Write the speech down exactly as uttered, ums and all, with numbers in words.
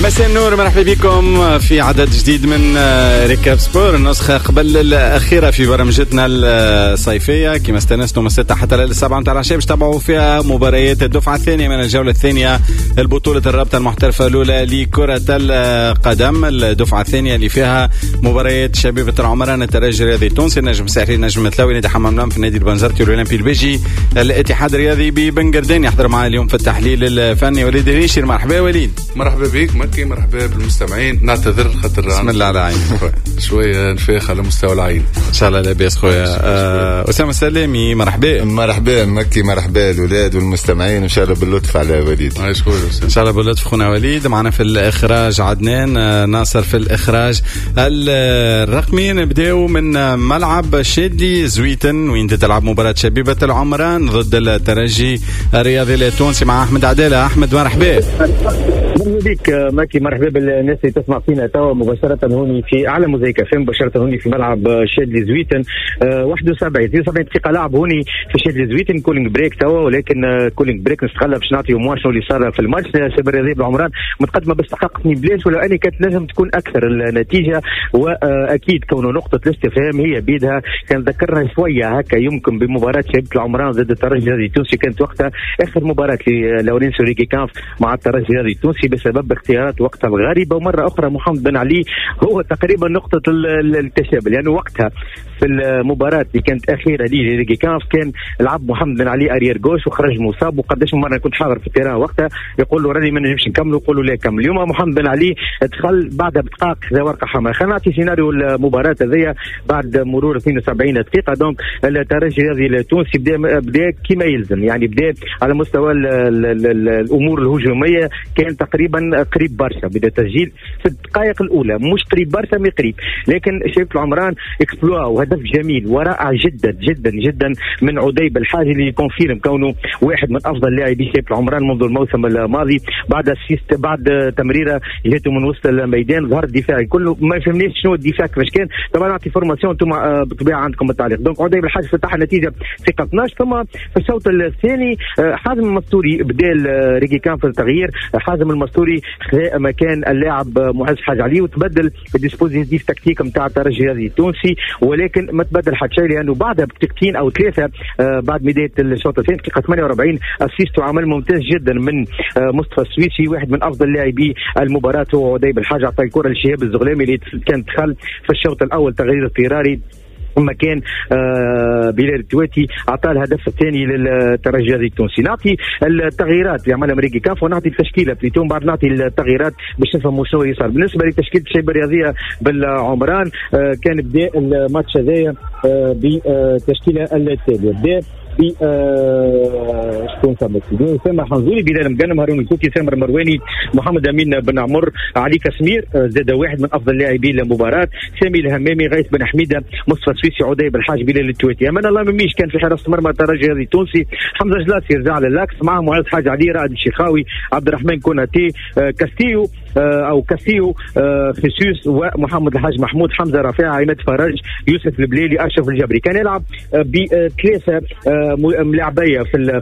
مساء النور، مرحبا بكم في عدد جديد من ريكاب سبور، النسخة قبل الأخيرة في برامجتنا الصيفية. كما استنستوا من ستة حتى للسبعة متاع العشاء باش تتابعوا فيها مباريات الدفعة الثانية من الجولة الثانية البطولة الرابطة المحترفة الأولى لكرة القدم، الدفعة الثانية اللي فيها مباريات شبيبة العمران الترجي الرياضي التونسي، النجم الساحلي النجم الثلاوي نادي حمام نام في النادي البنزرتي والأولمبي البيجي الاتحاد الرياضي ببنقردان. يحضر معنا اليوم في التحليل الفني وليد ريشير. مرحبا وليد. مرحبا بك مكي، مرحبا بالمستمعين. نعتذر خاطر بسم الله على عيني شويه نفاخ على مستوى العين. ان شاء الله لاباس خويا. آه اسامه سلامي مرحبا. مرحبا مكي، مرحبا الاولاد والمستمعين، ان شاء الله باللطف على وليد. عايش خويا ان شاء الله باللطف خونا وليد. معنا في الاخراج عدنان، آه ناصر في الاخراج الرقمي. نبداو من ملعب شادي زويتن وين تلعب مباراه شبيبه العمران ضد الترجي الرياضي التونسي مع احمد عداله. احمد مرحبا. مرحبا بك ماكي، مرحبا بالناس اللي تسمع فينا توا مباشرة هوني في أعلى موزايكا فين مباشرة هوني في ملعب شادلي زويتن. أه واحد وسبعين اثنين وسبعين دقيقة لعب هوني في شادلي زويتن، كولينج بريك توا، ولكن أه كولينج بريك نستغلها باش نعطيو موا شنو اللي صار في الماتش. شباب الرياضي بالعمران متقدمة باستحقاق اثنين بلاش، ولو أني كانت لازم تكون أكثر النتيجة، وأكيد كونه نقطة الاستفهام هي بيدها. كان ذكرنا شوية هكا يمكن بمباراة شبيبة العمران ضد الترجي الرياضي التونسي، كانت وقتها آخر مباراة للورينسو ريكي كانف مع الترجي الرياضي التونسي بسبب اختيارات وقتها الغريبة. ومرة أخرى محمد بن علي هو تقريبا نقطة التشابه، لأنه يعني وقتها في المباراة اللي كانت أخيرة لي ليجي كانف كان لعب محمد بن علي أريير جوش وخرج مصاب، وقداش مرة كنت حاضر في التيران وقتها يقول له راني ما نجمش نكمل، ويقول له لا كمل. اليوم محمد بن علي دخل بعد بدقائق ذا ورقة حمراء. خلينا نعطي سيناريو المباراة هذيا بعد مرور اثنين وسبعين دقيقة. دونك الترجي الرياضي التونسي بدا بدا كما يلزم، يعني بدا على مستوى ال ال ال الأمور الهجومية كان تقريبا قريب برشا، بدا تسجيل في الدقائق الأولى، مش قريب برشا ما قريب، لكن شبيبة العمران اكسبلوا وهدف جميل ورائع جدا جدا جدا من عديب الحاجي اللي يكونفيرم كونه واحد من افضل لاعبي شبيبة العمران منذ الموسم الماضي. بعد السيست بعد تمريره جاته من وسط الميدان، ظهر الدفاعي كله ما فهمنيش شنو الدفاع كيفاش كان. طبعا نعطي فورماسيون انتم بالطبيعه عندكم التعليق. دونك عديب الحاج فتح النتيجه ثقه اثناش. ثم في الشوط الثاني حازم المستوري بدال ريكي كان في التغيير، حازم المستوري خذا مكان اللاعب معز حاج علي، وتبدل الديسبوزيتيف تكتيك نتاع الترجي الرياضي التونسي، ولكن ما تبدل حتى شيء لانه بعدها بدقيقتين او ثلاثه آه بعد بدايه الشوط الثاني دقيقه ثمانية وأربعين اسيست وعمل ممتاز جدا من آه مصطفى السويسي، واحد من افضل لاعبي المباراه هو عديب الحاج. اعطى الكره لشهاب الزغلامي اللي كان دخل في الشوط الاول تغيير اضطراري مكان آه بلال التواتي، اعطى الهدف الثاني للترجي الرياضي التونسي. نعطي التغييرات اللي عملها مريكي كاف ونعطي التشكيله بليتون، بعد نعطي التغييرات باش نفهموا شنو اللي صار. بالنسبه لتشكيله الشباب الرياضيه بالعمران آه كان بدا الماتش هذايا آه بتشكيله التاليه، بدا ب شكون ثبت سامر حنزوري، بلال مقنم، هارون الكوكي، سامر مرواني، محمد امين بن عمر، علي كسمير زاد واحد من افضل لاعبي المباراه، سامي الهمامي، غيث بن حميده، مصطفى السويسي، عديب الحاج، بلال التواتي. امان الله مميش كان في حراسه مرمى الترجي الرياضي التونسي، حمزه جلاسي يرجع للاكس، معه معز حاج علي، رائد الشيخاوي، عبد الرحمن كوناتي، كاستيو او كاسيو، خيسوس، ومحمد الحاج محمود، حمزه رافع، عماد فرج، يوسف البليلي، اشرف الجبري. كان يلعب بثلاثه ملاعبيه في